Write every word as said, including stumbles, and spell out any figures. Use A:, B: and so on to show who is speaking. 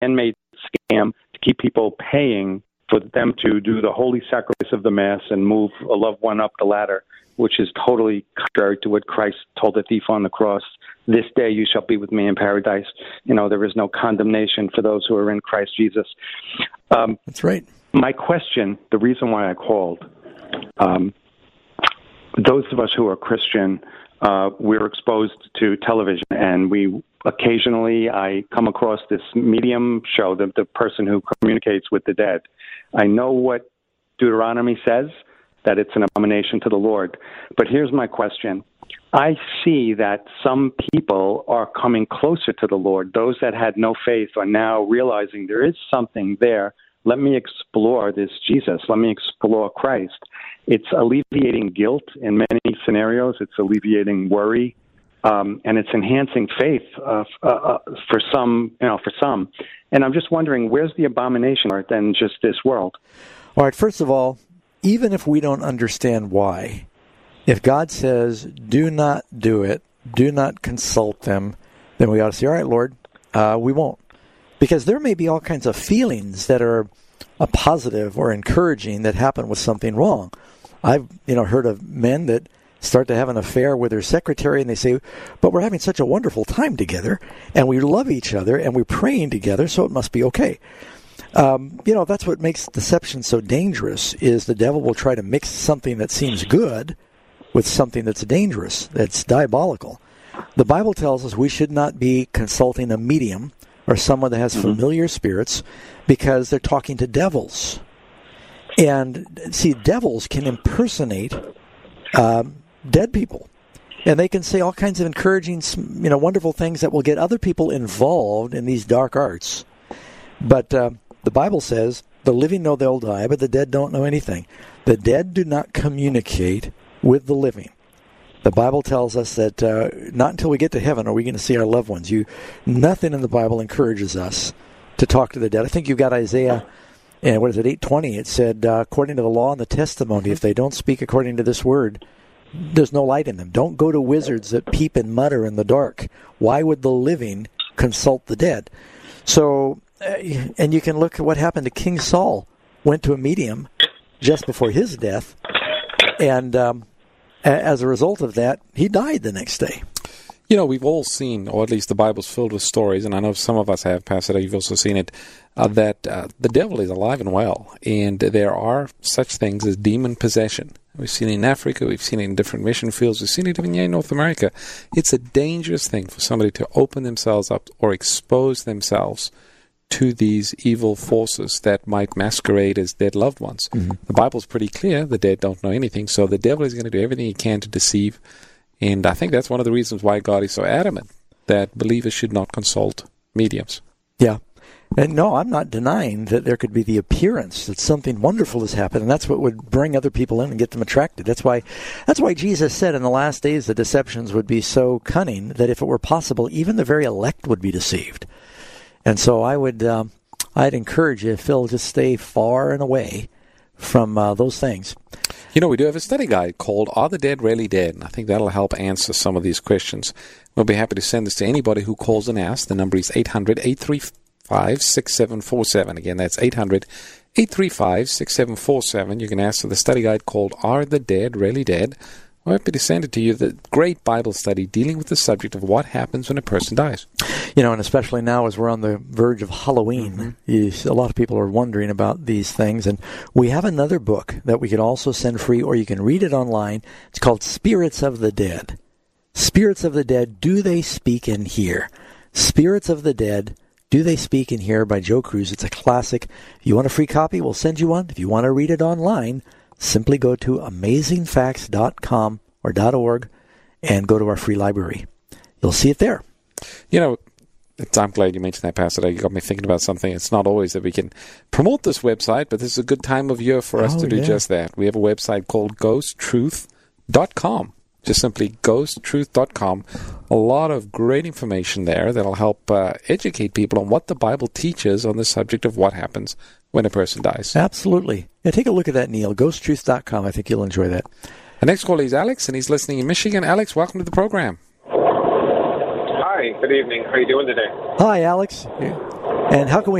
A: man-made scam to keep people paying for them to do the holy sacrifice of the Mass and move a loved one up the ladder, which is totally contrary to what Christ told the thief on the cross. This day you shall be with me in paradise. You know, there is no condemnation for those who are in Christ Jesus. Um,
B: That's right.
A: My question, the reason why I called, um, those of us who are Christian, uh, we're exposed to television, and we occasionally I come across this medium show, the, the person who communicates with the dead. I know what Deuteronomy says, that it's an abomination to the Lord. But here's my question. I see that some people are coming closer to the Lord. Those that had no faith are now realizing there is something there. Let me explore this Jesus. Let me explore Christ. It's alleviating guilt in many scenarios. It's alleviating worry. Um, and it's enhancing faith uh, uh, for some, you know, for some. And I'm just wondering, where's the abomination than just this world?
B: All right, first of all, even if we don't understand why, if God says, do not do it, do not consult them, then we ought to say, all right, Lord, uh, we won't. Because there may be all kinds of feelings that are a positive or encouraging that happen with something wrong. I've you know heard of men that start to have an affair with their secretary, and they say, but we're having such a wonderful time together, and we love each other, and we're praying together, so it must be okay. Um, you know, that's what makes deception so dangerous, is the devil will try to mix something that seems good with something that's dangerous, that's diabolical. The Bible tells us we should not be consulting a medium or someone that has mm-hmm. familiar spirits, because they're talking to devils. And, see, devils can impersonate um, dead people. And they can say all kinds of encouraging, you know, wonderful things that will get other people involved in these dark arts. But uh, the Bible says, the living know they'll die, but the dead don't know anything. The dead do not communicate with the living. The Bible tells us that uh, not until we get to heaven are we going to see our loved ones. You, nothing in the Bible encourages us to talk to the dead. I think you've got Isaiah, and what is it, eight twenty. It said, uh, according to the law and the testimony, if they don't speak according to this word, there's no light in them. Don't go to wizards that peep and mutter in the dark. Why would the living consult the dead? So, uh, and you can look at what happened to King Saul. Went to a medium just before his death, and um, as a result of that, he died the next day.
C: You know, we've all seen, or at least the Bible's filled with stories, and I know some of us have, Pastor, you've also seen it, uh, that uh, the devil is alive and well, and there are such things as demon possession. We've seen it in Africa, we've seen it in different mission fields, we've seen it even here in North America. It's a dangerous thing for somebody to open themselves up or expose themselves to these evil forces that might masquerade as dead loved ones. Mm-hmm. The Bible's pretty clear, the dead don't know anything, so the devil is going to do everything he can to deceive. And I think that's one of the reasons why God is so adamant that believers should not consult mediums.
B: Yeah. And no, I'm not denying that there could be the appearance that something wonderful has happened, and that's what would bring other people in and get them attracted. That's why that's why Jesus said in the last days the deceptions would be so cunning that if it were possible, even the very elect would be deceived. And so I would, um, I'd encourage you, Phil, just stay far and away from uh, those things.
C: You know, we do have a study guide called Are the Dead Really Dead? And I think that'll help answer some of these questions. We'll be happy to send this to anybody who calls and asks. The number is eight hundred, eight three five, six seven four seven. Again, that's eight hundred, eight three five, six seven four seven. You can ask for the study guide called Are the Dead Really Dead? We're happy to send it to you, the great Bible study dealing with the subject of what happens when a person dies.
B: You know, and especially now as we're on the verge of Halloween, mm-hmm. you, a lot of people are wondering about these things. And we have another book that we can also send free, or you can read it online. It's called Spirits of the Dead. Spirits of the Dead, Do They Speak and Hear? Spirits of the Dead, Do They Speak and Hear by Joe Cruz. It's a classic. If you want a free copy, we'll send you one. If you want to read it online, simply go to amazing facts dot com or .org and go to our free library. You'll see it there.
C: You know, it's, I'm glad you mentioned that, Pastor. You got me thinking about something. It's not always that we can promote this website, but this is a good time of year for us
B: oh,
C: to do
B: yeah.
C: just that. We have a website called ghost truth dot com. Just simply ghost truth dot com. A lot of great information there that'll help uh, educate people on what the Bible teaches on the subject of what happens when a person dies.
B: Absolutely. Yeah, take a look at that, Neil. ghost truth dot com. I think you'll enjoy that.
C: The next caller is Alex, and he's listening in Michigan. Alex, welcome to the program.
D: Hi, good evening. How are you doing today?
B: Hi, Alex. And how can we